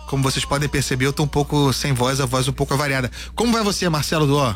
como vocês podem perceber, eu tô um pouco sem voz, a voz um pouco avariada. Como vai você, Marcelo Duó?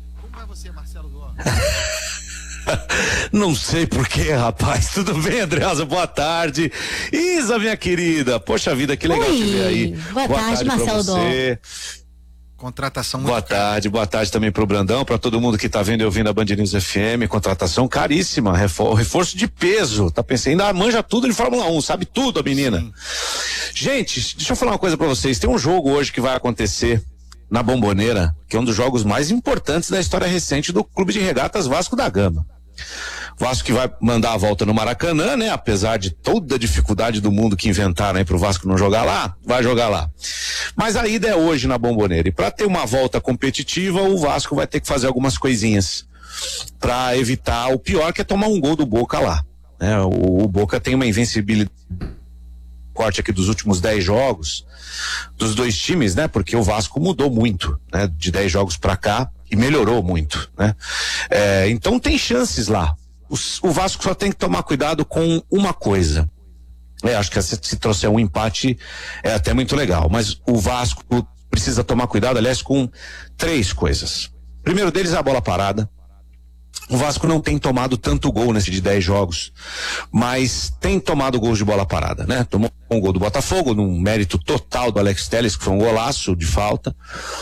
Não sei porquê, rapaz. Tudo bem, Andreasa? Boa tarde. Isa, minha querida. Poxa vida, que legal te ver aí. Boa tarde, Marcelo Duó. Contratação muito boa tarde também pro Brandão, para todo mundo que tá vendo e ouvindo a Band News FM. Contratação caríssima, reforço de peso. Tá pensando, ainda manja tudo de Fórmula 1, sabe tudo a menina. Sim. Gente, deixa eu falar uma coisa para vocês. Tem um jogo hoje que vai acontecer na Bombonera, que é um dos jogos mais importantes da história recente do Clube de Regatas Vasco da Gama. Vasco que vai mandar a volta no Maracanã, né? Apesar de toda a dificuldade do mundo que inventaram aí pro Vasco não jogar lá, vai jogar lá. Mas a ida é hoje na Bombonera. E para ter uma volta competitiva, o Vasco vai ter que fazer algumas coisinhas para evitar o pior, que é tomar um gol do Boca lá, né? O Boca tem uma invencibilidade corte aqui dos últimos 10 jogos dos dois times, né? Porque o Vasco mudou muito, né? De 10 jogos para cá e melhorou muito, né? Então tem chances lá. O Vasco só tem que tomar cuidado com uma coisa. Acho que se trouxer um empate é até muito legal, mas o Vasco precisa tomar cuidado, aliás, com 3 coisas. Primeiro deles é a bola parada. O Vasco não tem tomado tanto gol nesse de 10 jogos, mas tem tomado gols de bola parada, né? Tomou um gol do Botafogo, num mérito total do Alex Telles, que foi um golaço de falta,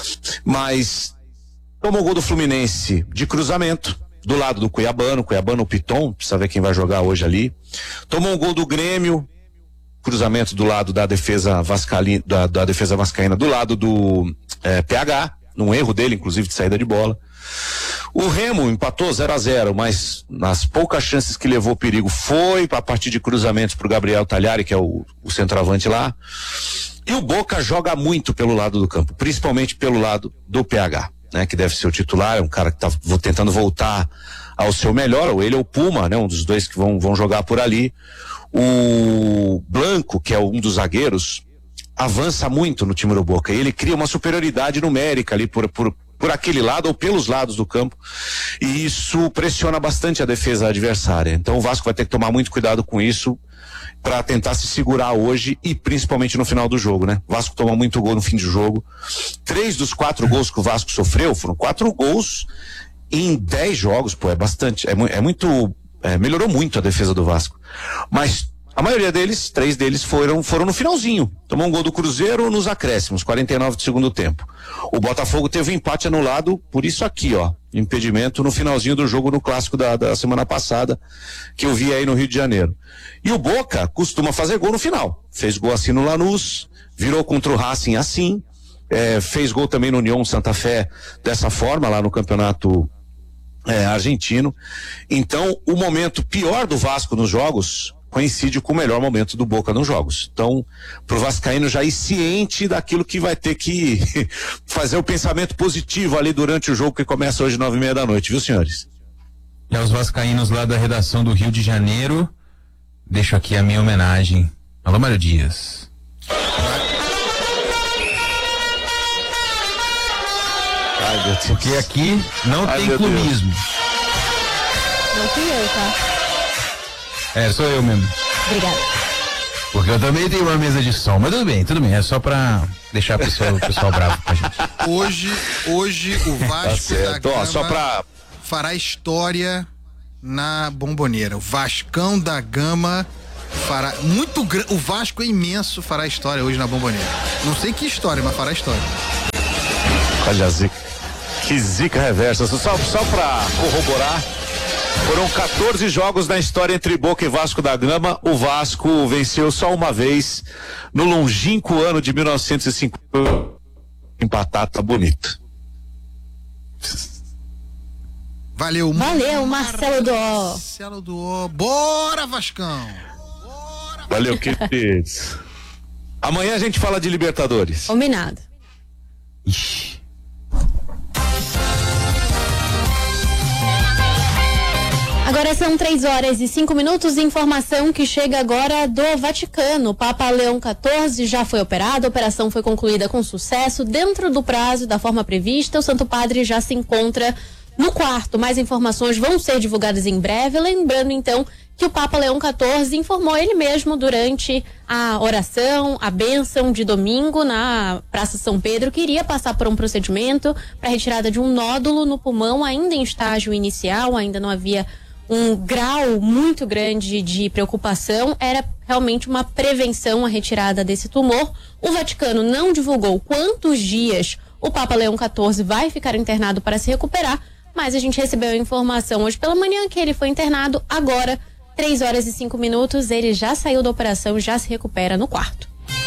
mas tomou gol do Fluminense de cruzamento, do lado do Cuiabano, o Piton, precisa ver quem vai jogar hoje ali. Tomou um gol do Grêmio, cruzamento do lado da defesa da defesa vascaína, do lado do PH, num erro dele, inclusive, de saída de bola. O Remo empatou 0-0, mas nas poucas chances que levou perigo foi a partir de cruzamentos pro Gabriel Talhari, que é o centroavante lá. E o Boca joga muito pelo lado do campo, principalmente pelo lado do PH, né? Que deve ser o titular, é um cara que tá tentando voltar ao seu melhor, ou ele ou o Puma, né? Um dos dois que vão jogar por ali. O Blanco, que é um dos zagueiros, avança muito no time do Boca, e ele cria uma superioridade numérica ali por aquele lado ou pelos lados do campo, e isso pressiona bastante a defesa adversária. Então o Vasco vai ter que tomar muito cuidado com isso para tentar se segurar hoje e principalmente no final do jogo, né? O Vasco toma muito gol no fim do jogo. 3 dos 4 gols que o Vasco sofreu foram 4 gols em 10 jogos, pô, é bastante, melhorou muito a defesa do Vasco. Mas a maioria deles, 3 deles foram no finalzinho. Tomou um gol do Cruzeiro nos acréscimos, 49 do segundo tempo. O Botafogo teve um empate anulado por isso aqui, ó, impedimento no finalzinho do jogo no clássico da semana passada, que eu vi aí no Rio de Janeiro. E o Boca costuma fazer gol no final. Fez gol assim no Lanús, virou contra o Racing assim, fez gol também no União Santa Fé dessa forma lá no campeonato argentino. Então, o momento pior do Vasco nos jogos coincide com o melhor momento do Boca nos jogos. Então, pro vascaíno já ir ciente daquilo que vai ter que fazer o pensamento positivo ali durante o jogo que começa hoje 9:30 da noite, viu, senhores? E aos vascaínos lá da redação do Rio de Janeiro, deixo aqui a minha homenagem. Alô, Mário Dias. Ai, meu Deus. Porque aqui não tem clubismo. Não fui eu, tá? Sou eu mesmo. Obrigada. Porque eu também tenho uma mesa de som, mas tudo bem, é só pra deixar o pessoal bravo com a gente. Hoje o Vasco da Gama só pra... fará história na Bombonera. O Vascão da Gama fará o Vasco é imenso, fará história hoje na Bombonera. Não sei que história, mas fará história. Olha a zica. Que zica reversa. Só pra corroborar, foram 14 jogos na história entre Boca e Vasco da Gama. O Vasco venceu só uma vez no longínquo ano de 1950. Empatar, tá bonito. Valeu, Marcelo Duó. Marcelo Duó. Bora, Vascão. Valeu, queridos. Amanhã a gente fala de Libertadores. Combinado. Ixi. Agora são 3h05. Informação que chega agora do Vaticano. O Papa Leão XIV já foi operado. A operação foi concluída com sucesso. Dentro do prazo e da forma prevista, o Santo Padre já se encontra no quarto. Mais informações vão ser divulgadas em breve. Lembrando, então, que o Papa Leão XIV informou ele mesmo durante a oração, a bênção de domingo na Praça São Pedro, que iria passar por um procedimento para retirada de um nódulo no pulmão, ainda em estágio inicial, ainda não havia um grau muito grande de preocupação, era realmente uma prevenção a retirada desse tumor. O Vaticano não divulgou quantos dias o Papa Leão XIV vai ficar internado para se recuperar, mas a gente recebeu a informação hoje pela manhã que ele foi internado agora, 3 horas e 5 minutos, ele já saiu da operação, já se recupera no quarto.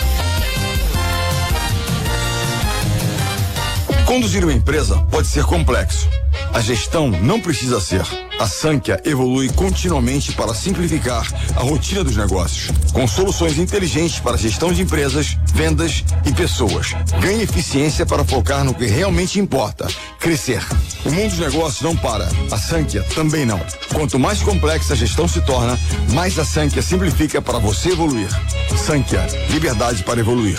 Conduzir uma empresa pode ser complexo. A gestão não precisa ser. A Sankhya evolui continuamente para simplificar a rotina dos negócios, com soluções inteligentes para gestão de empresas, vendas e pessoas. Ganhe eficiência para focar no que realmente importa, crescer. O mundo dos negócios não para, a Sankhya também não. Quanto mais complexa a gestão se torna, mais a Sankhya simplifica para você evoluir. Sankhya, liberdade para evoluir.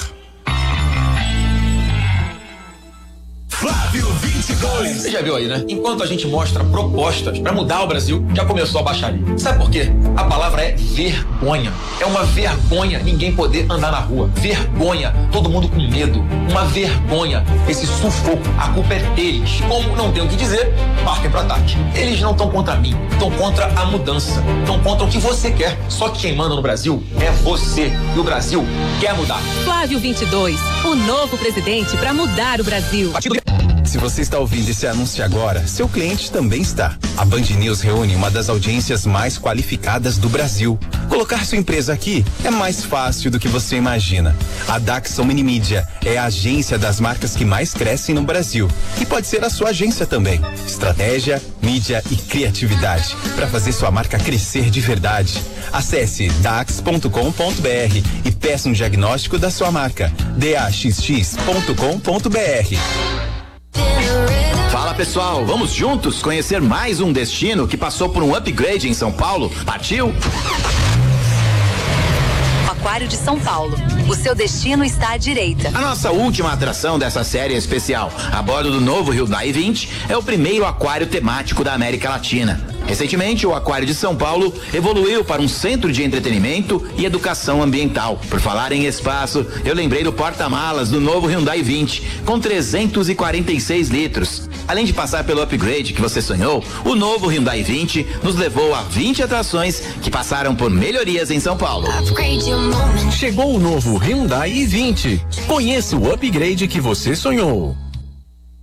Flávio 22. Você já viu aí, né? Enquanto a gente mostra propostas pra mudar o Brasil, já começou a baixaria. Sabe por quê? A palavra é vergonha. É uma vergonha ninguém poder andar na rua. Vergonha. Todo mundo com medo. Uma vergonha. Esse sufoco. A culpa é deles. Como não tem o que dizer, partem pro ataque. Eles não estão contra mim. Estão contra a mudança. Estão contra o que você quer. Só que quem manda no Brasil é você. E o Brasil quer mudar. Flávio 22. O novo presidente pra mudar o Brasil. Se você está ouvindo esse anúncio agora, seu cliente também está. A Band News reúne uma das audiências mais qualificadas do Brasil. Colocar sua empresa aqui é mais fácil do que você imagina. A Daxon Minimídia é a agência das marcas que mais crescem no Brasil. E pode ser a sua agência também. Estratégia, mídia e criatividade para fazer sua marca crescer de verdade. Acesse dax.com.br e peça um diagnóstico da sua marca. daxx.com.br. Fala pessoal, vamos juntos conhecer mais um destino que passou por um upgrade em São Paulo? Partiu? Aquário de São Paulo. O seu destino está à direita. A nossa última atração dessa série especial, a bordo do novo Hyundai 20, é o primeiro aquário temático da América Latina. Recentemente, o Aquário de São Paulo evoluiu para um centro de entretenimento e educação ambiental. Por falar em espaço, eu lembrei do porta-malas do novo Hyundai 20, com 346 litros. Além de passar pelo upgrade que você sonhou, o novo Hyundai 20 nos levou a 20 atrações que passaram por melhorias em São Paulo. Chegou o novo Hyundai i20. Conheça o upgrade que você sonhou.